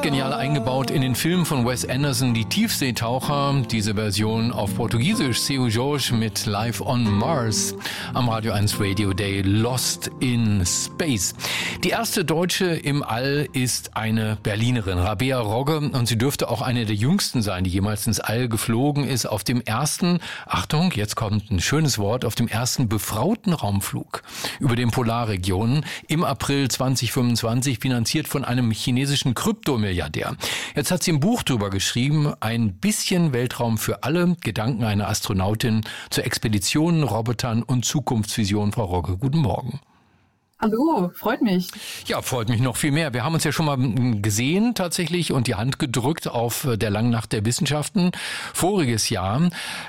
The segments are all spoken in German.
genial eingebaut in den Film von Wes Anderson, Die Tiefseetaucher. Diese Version auf Portugiesisch, Seu Jorge mit Live on Mars am Radio 1 Radio Day, Lost in Space. Die erste Deutsche im All ist eine Berlinerin, Rabea Rogge, und sie dürfte auch eine der jüngsten sein, die jemals ins All geflogen ist. Auf dem ersten, Achtung, jetzt kommt ein schönes Wort, auf dem ersten befrauten Raumflug über den Polarregionen im April 2025, finanziert von einem chinesischen Kryptomilliardär. Jetzt hat sie ein Buch drüber geschrieben, ein bisschen Weltraum für alle, Gedanken einer Astronautin zur Expedition, Robotern und Zukunftsvision. Frau Rogge, guten Morgen. Hallo, freut mich. Ja, freut mich noch viel mehr. Wir haben uns ja schon mal gesehen tatsächlich und die Hand gedrückt auf der Langen Nacht der Wissenschaften voriges Jahr.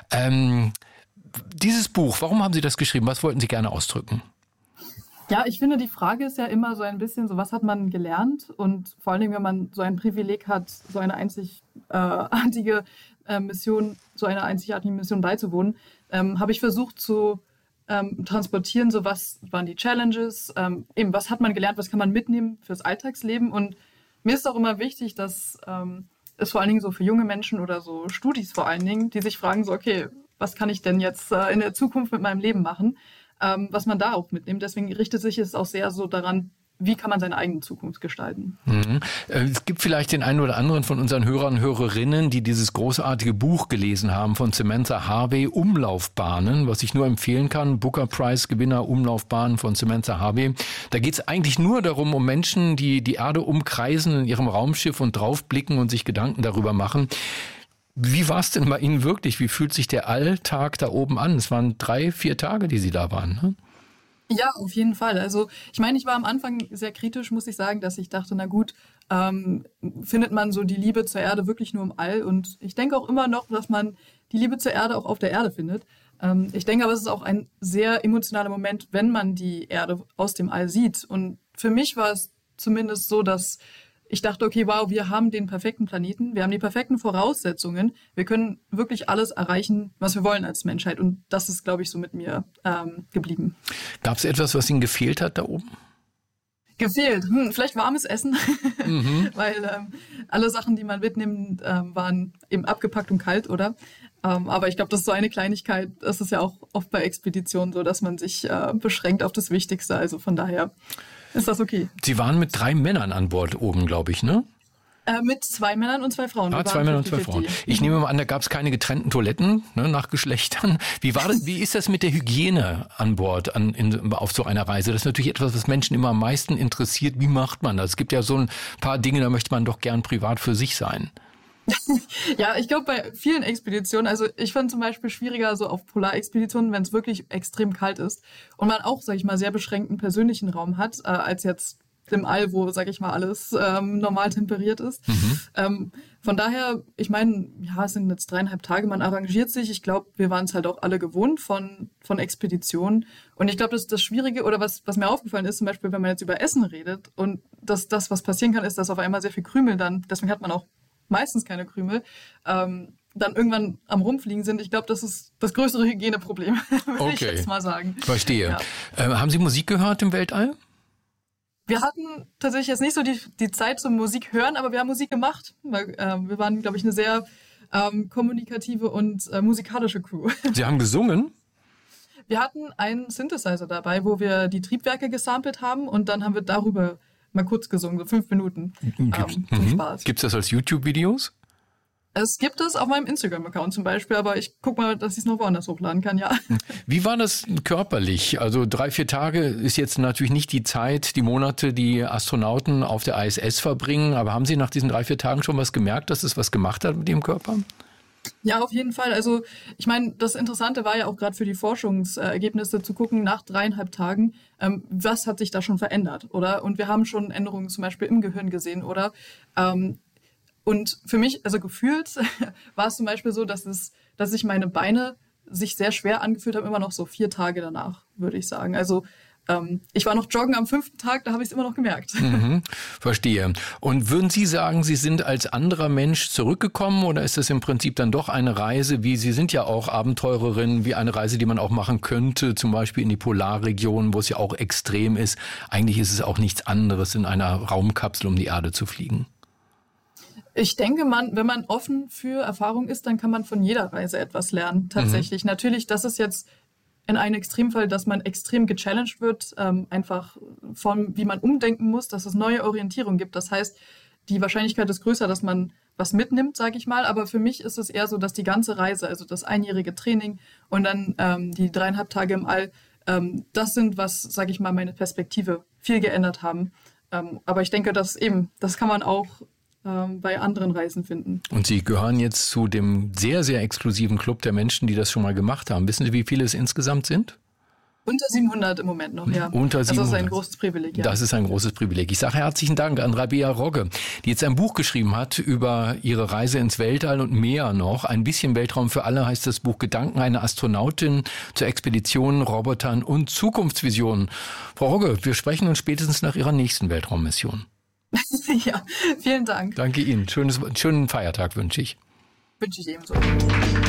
Dieses Buch, warum haben Sie das geschrieben? Was wollten Sie gerne ausdrücken? Ja, ich finde, die Frage ist ja immer so ein bisschen so, was hat man gelernt? Und vor allen Dingen, wenn man so ein Privileg hat, so eine einzigartige Mission beizuwohnen, habe ich versucht zu transportieren, so was waren die Challenges, eben was hat man gelernt, was kann man mitnehmen fürs Alltagsleben. Und mir ist auch immer wichtig, dass es vor allen Dingen so für junge Menschen oder so Studis vor allen Dingen, die sich fragen so, okay, was kann ich denn jetzt in der Zukunft mit meinem Leben machen? Was man da auch mitnimmt. Deswegen richtet sich es auch sehr so daran, wie kann man seine eigene Zukunft gestalten. Es gibt vielleicht den einen oder anderen von unseren Hörern und Hörerinnen, die dieses großartige Buch gelesen haben von Samantha Harvey, Umlaufbahnen, was ich nur empfehlen kann. Booker Prize Gewinner Umlaufbahnen von Samantha Harvey. Da geht es eigentlich nur darum, um Menschen, die die Erde umkreisen in ihrem Raumschiff und draufblicken und sich Gedanken darüber machen. Wie war es denn bei Ihnen wirklich? Wie fühlt sich der Alltag da oben an? Es waren 3-4 Tage, die Sie da waren, ne? Ja, auf jeden Fall. Also ich meine, ich war am Anfang sehr kritisch, muss ich sagen, dass ich dachte, na gut, findet man so die Liebe zur Erde wirklich nur im All? Und ich denke auch immer noch, dass man die Liebe zur Erde auch auf der Erde findet. Ich denke aber, es ist auch ein sehr emotionaler Moment, wenn man die Erde aus dem All sieht. Und für mich war es zumindest so, dass ich dachte, okay, wow, wir haben den perfekten Planeten, wir haben die perfekten Voraussetzungen, wir können wirklich alles erreichen, was wir wollen als Menschheit. Und das ist, glaube ich, so mit mir geblieben. Gab es etwas, was Ihnen gefehlt hat da oben? Gefehlt? Vielleicht warmes Essen, weil alle Sachen, die man mitnimmt, waren eben abgepackt und kalt, oder? Aber ich glaube, das ist so eine Kleinigkeit. Das ist ja auch oft bei Expeditionen so, dass man sich beschränkt auf das Wichtigste. Also von daher ist das okay. Sie waren mit 3 Männern an Bord oben, glaube ich, ne? Mit 2 Männern und 2 Frauen. 2 Männer und 2 Frauen. Ich nehme mal an, da gab es keine getrennten Toiletten, ne, nach Geschlechtern. Wie ist das mit der Hygiene an Bord auf so einer Reise? Das ist natürlich etwas, was Menschen immer am meisten interessiert. Wie macht man das? Es gibt ja so ein paar Dinge, da möchte man doch gern privat für sich sein. Ja, ich glaube, bei vielen Expeditionen, also ich fand zum Beispiel schwieriger so auf Polarexpeditionen, wenn es wirklich extrem kalt ist und man auch, sag ich mal, sehr beschränkten persönlichen Raum hat, als jetzt im All, wo, sag ich mal, alles normal temperiert ist. Von daher, ich meine, ja, es sind jetzt 3,5 Tage, man arrangiert sich. Ich glaube, wir waren es halt auch alle gewohnt von Expeditionen. Und ich glaube, das ist das Schwierige, oder was mir aufgefallen ist, zum Beispiel, wenn man jetzt über Essen redet und das, was passieren kann, ist, dass auf einmal sehr viel Krümel dann, deswegen hat man auch meistens keine Krümel, dann irgendwann am Rumfliegen sind. Ich glaube, das ist das größere Hygieneproblem, würde ich jetzt mal sagen. Verstehe. Ja. Haben Sie Musik gehört im Weltall? Wir hatten tatsächlich jetzt nicht so die Zeit zum Musik hören, aber wir haben Musik gemacht. Wir waren, glaube ich, eine sehr kommunikative und musikalische Crew. Sie haben gesungen? Wir hatten einen Synthesizer dabei, wo wir die Triebwerke gesampelt haben und dann haben wir darüber mal kurz gesungen, so 5 Minuten. Zum Spaß. Gibt's das als YouTube-Videos? Es gibt es auf meinem Instagram-Account zum Beispiel, aber ich gucke mal, dass ich es noch woanders hochladen kann, ja. Wie war das körperlich? Also 3-4 Tage ist jetzt natürlich nicht die Zeit, die Monate, die Astronauten auf der ISS verbringen, aber haben Sie nach diesen 3-4 Tagen schon was gemerkt, dass es was gemacht hat mit Ihrem Körper? Ja, auf jeden Fall. Also ich meine, das Interessante war ja auch gerade für die Forschungsergebnisse zu gucken, nach 3,5 Tagen, was hat sich da schon verändert, oder? Und wir haben schon Änderungen zum Beispiel im Gehirn gesehen, oder? Und für mich, also gefühlt, war es zum Beispiel so, dass sich meine Beine sich sehr schwer angefühlt haben, immer noch so 4 Tage danach, würde ich sagen. Also ich war noch joggen am 5. Tag, da habe ich es immer noch gemerkt. Verstehe. Und würden Sie sagen, Sie sind als anderer Mensch zurückgekommen oder ist das im Prinzip dann doch eine Reise, wie Sie sind ja auch Abenteurerin, wie eine Reise, die man auch machen könnte, zum Beispiel in die Polarregion, wo es ja auch extrem ist. Eigentlich ist es auch nichts anderes, in einer Raumkapsel um die Erde zu fliegen. Ich denke, wenn man offen für Erfahrung ist, dann kann man von jeder Reise etwas lernen, tatsächlich. Natürlich, das ist jetzt in einem Extremfall, dass man extrem gechallenged wird, einfach von wie man umdenken muss, dass es neue Orientierung gibt. Das heißt, die Wahrscheinlichkeit ist größer, dass man was mitnimmt, sage ich mal. Aber für mich ist es eher so, dass die ganze Reise, also das einjährige Training und dann die 3,5 Tage im All, das sind, was, sage ich mal, meine Perspektive viel geändert haben. Aber ich denke, das kann man auch bei anderen Reisen finden. Und Sie gehören jetzt zu dem sehr, sehr exklusiven Club der Menschen, die das schon mal gemacht haben. Wissen Sie, wie viele es insgesamt sind? Unter 700 im Moment noch, ja. Unter 700. Das ist ein großes Privileg, ja. Das ist ein großes Privileg. Ich sage herzlichen Dank an Rabea Rogge, die jetzt ein Buch geschrieben hat über ihre Reise ins Weltall und mehr noch. Ein bisschen Weltraum für alle heißt das Buch. Gedanken einer Astronautin zur Expeditionen, Robotern und Zukunftsvisionen. Frau Rogge, wir sprechen uns spätestens nach Ihrer nächsten Weltraummission. Ja, vielen Dank. Danke Ihnen. Schönen Feiertag wünsche ich. Wünsche ich ebenso.